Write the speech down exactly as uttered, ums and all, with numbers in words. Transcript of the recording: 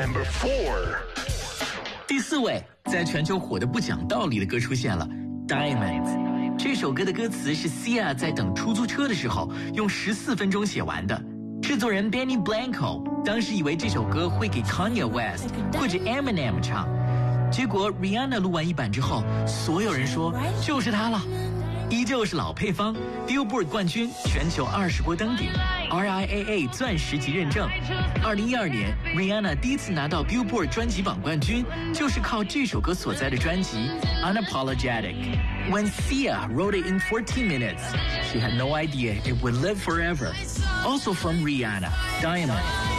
Number four. 第四位，在全球火得不讲道理的歌出现了 Diamonds。 这首歌的歌词是 Sia 在等出租车的时候用十四分钟写完的。制作人 Benny Blanco 当时以为这首歌会给 Kanye West 或者 Eminem 唱，结果 Rihanna 录完一版之后，所有人说就是他了。依旧是老配方 Billboard 冠军，全球二十国登顶， R I A A 钻石级认证。二零一二年 Rihanna 第一次拿到 Billboard 专辑榜冠军，就是靠这首歌所在的专辑 Unapologetic。 When Sia wrote it in fourteen minutes, she had no idea it would live forever. Also from Rihanna, Diamond.